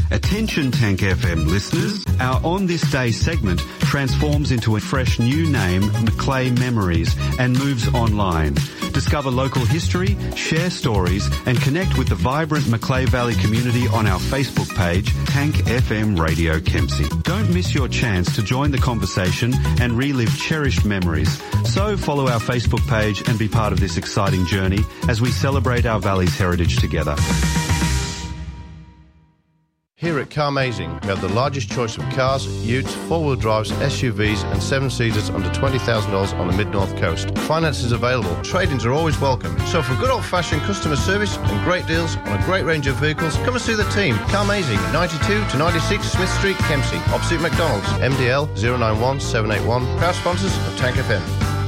Attention Tank FM listeners, our On This Day segment transforms into a fresh new name, Macleay Memories, and moves online. Discover local history, share stories and connect with the vibrant Macleay Valley community on our Facebook page, Tank FM Radio Kempsey. Don't miss your chance to join the conversation and relive cherished memories. So follow our Facebook page and be part of this exciting journey as we celebrate our valley's heritage together. Here at Carmazing, we have the largest choice of cars, utes, four-wheel drives, SUVs and seven-seaters under $20,000 on the mid-north coast. Finance is available. Trade-ins are always welcome. So for good old-fashioned customer service and great deals on a great range of vehicles, come and see the team. Carmazing, 92 to 96 Smith Street, Kempsey, opposite McDonald's. MDL 091 781. Proud sponsors of Tank FM.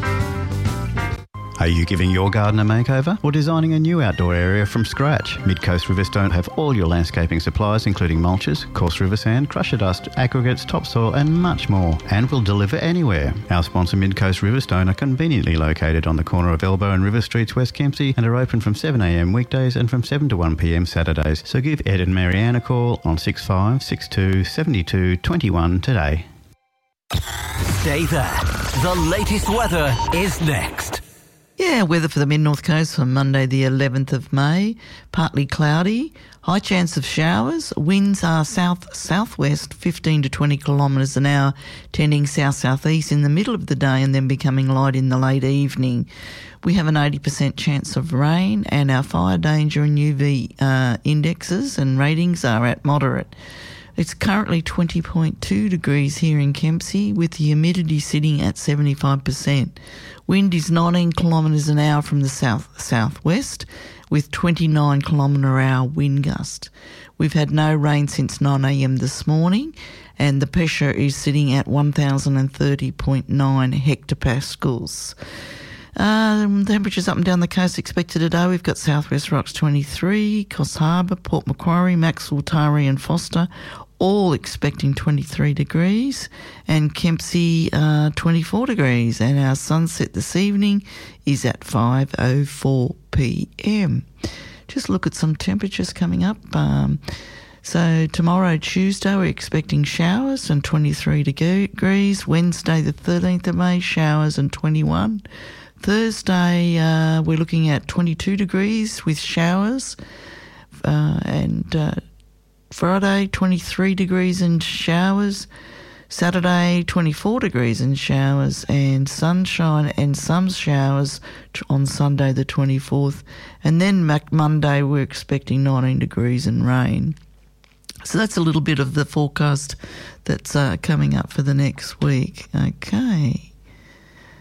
Are you giving your garden a makeover or designing a new outdoor area from scratch? Midcoast Riverstone have all your landscaping supplies including mulches, coarse river sand, crusher dust, aggregates, topsoil and much more, and will deliver anywhere. Our sponsor Midcoast Riverstone are conveniently located on the corner of Elbow and River Streets, West Kempsey, and are open from 7am weekdays and from 7 to 1pm Saturdays. So give Ed and Marianne a call on 6562 72 21 today. Stay there. The latest weather is next. Yeah, weather for the mid-north coast on Monday the 11th of May. Partly cloudy, high chance of showers. Winds are south-southwest, 15 to 20 kilometres an hour, tending south-southeast in the middle of the day and then becoming light in the late evening. We have an 80% chance of rain and our fire danger and UV indexes and ratings are at moderate. It's currently 20.2 degrees here in Kempsey with the humidity sitting at 75%. Wind is 19 kilometres an hour from the south-southwest with 29 kilometre hour wind gust. We've had no rain since 9am this morning and the pressure is sitting at 1030.9 hectopascals. Temperatures up and down the coast expected today. We've got Southwest Rocks 23, Coffs Harbour, Port Macquarie, Maxwell, Taree and Foster, all expecting 23 degrees, and Kempsey 24 degrees. And our sunset this evening is at 5:04pm. Just look at some temperatures coming up. So tomorrow, Tuesday, we're expecting showers and 23 degrees. Wednesday, the 13th of May, showers and 21. Thursday, we're looking at 22 degrees with showers. And Friday, 23 degrees and showers. Saturday, 24 degrees and showers. And sunshine and some showers on Sunday, the 24th. And then Monday, we're expecting 19 degrees and rain. So that's a little bit of the forecast that's coming up for the next week. Okay.